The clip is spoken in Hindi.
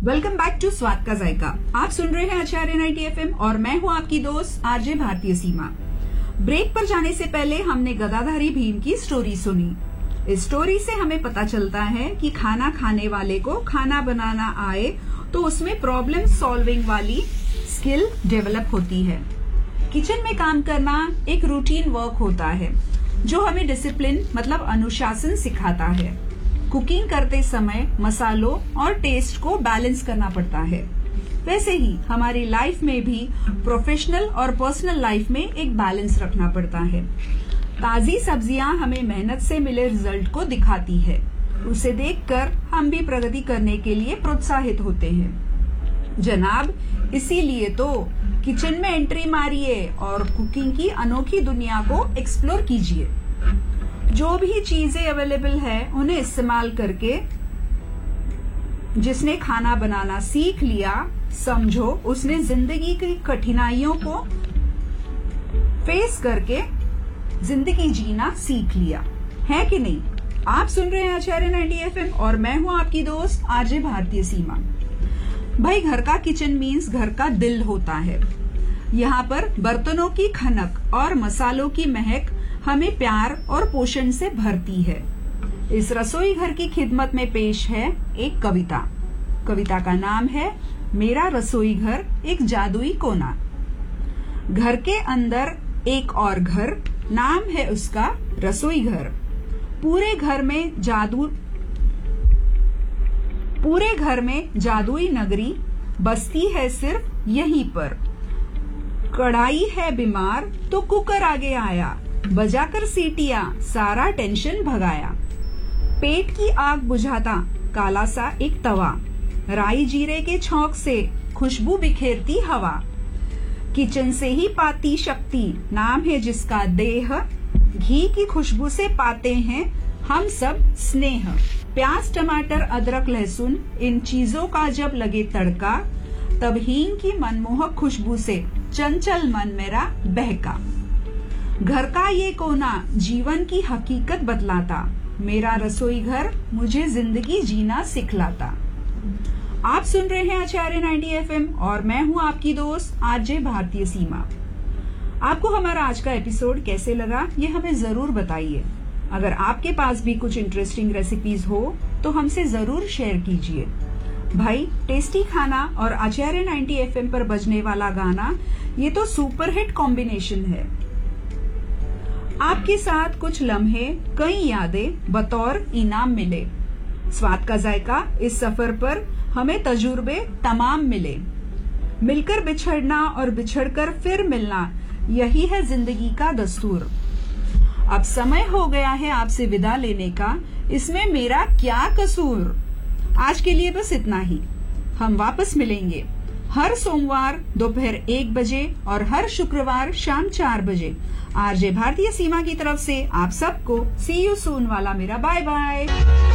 वेलकम बैक टू स्वाद का जायका। आप सुन रहे हैं आचार्य 90 FM और मैं हूं आपकी दोस्त आरजे भारतीय सीमा। ब्रेक पर जाने से पहले हमने गदाधारी भीम की स्टोरी सुनी। इस स्टोरी से हमें पता चलता है कि खाना खाने वाले को खाना बनाना आए तो उसमें प्रॉब्लम सॉल्विंग वाली स्किल डेवलप होती है। किचन में काम करना एक रूटीन वर्क होता है जो हमें डिसिप्लिन मतलब अनुशासन सिखाता है। कुकिंग करते समय मसालों और टेस्ट को बैलेंस करना पड़ता है। वैसे ही हमारी लाइफ में भी प्रोफेशनल और पर्सनल लाइफ में एक बैलेंस रखना पड़ता है। ताजी सब्जियां हमें मेहनत से मिले रिजल्ट को दिखाती है। उसे देखकर हम भी प्रगति करने के लिए प्रोत्साहित होते हैं। जनाब, इसीलिए तो किचन में एंट्री मारिए और कुकिंग की अनोखी दुनिया को एक्सप्लोर कीजिए। जो भी चीजें अवेलेबल है उन्हें इस्तेमाल करके जिसने खाना बनाना सीख लिया, समझो उसने जिंदगी की कठिनाइयों को फेस करके जिंदगी जीना सीख लिया है कि नहीं। आप सुन रहे हैं आचार्य 90 FM और मैं हूं आपकी दोस्त आरजे भारतीय सीमा। भाई, घर का किचन मीन्स घर का दिल होता है। यहाँ पर बर्तनों की खनक और मसालों की महक हमें प्यार और पोषण से भरती है। इस रसोई घर की खिदमत में पेश है एक कविता। कविता का नाम है मेरा रसोई घर एक जादुई कोना। घर के अंदर एक और घर, नाम है उसका रसोई घर। पूरे घर में जादुई नगरी बसती है सिर्फ यहीं पर। कढ़ाई है बीमार तो कुकर आगे आया, बजाकर सीटियां सारा टेंशन भगाया। पेट की आग बुझाता काला सा एक तवा, राई जीरे के छौंक से खुशबू बिखेरती हवा। किचन से ही पाती शक्ति, नाम है जिसका देह। घी की खुशबू से पाते हैं हम सब स्नेह। प्याज टमाटर अदरक लहसुन इन चीजों का जब लगे तड़का, तब हींग की मनमोहक खुशबू से चंचल मन मेरा बहका। घर का ये कोना जीवन की हकीकत बतलाता, मेरा रसोई घर मुझे जिंदगी जीना सिखलाता। आप सुन रहे हैं आचार्य 90 FM और मैं हूं आपकी दोस्त आरजे भारतीय सीमा। आपको हमारा आज का एपिसोड कैसे लगा ये हमें जरूर बताइए। अगर आपके पास भी कुछ इंटरेस्टिंग रेसिपीज हो तो हमसे जरूर शेयर कीजिए। भाई, टेस्टी खाना और आचार्य 90 FM पर बजने वाला गाना, ये तो सुपरहिट कॉम्बिनेशन है। आपके साथ कुछ लम्हे, कई यादें बतौर इनाम मिले। स्वाद का जायका इस सफर पर हमें तजुर्बे तमाम मिले। मिलकर बिछड़ना और बिछड़कर फिर मिलना, यही है जिंदगी का दस्तूर। अब समय हो गया है आपसे विदा लेने का, इसमें मेरा क्या कसूर। आज के लिए बस इतना ही। हम वापस मिलेंगे हर सोमवार दोपहर 1 बजे और हर शुक्रवार शाम 4 बजे। आरजे भारतीय सीमा की तरफ से आप सबको सी यू सून वाला मेरा बाय बाय।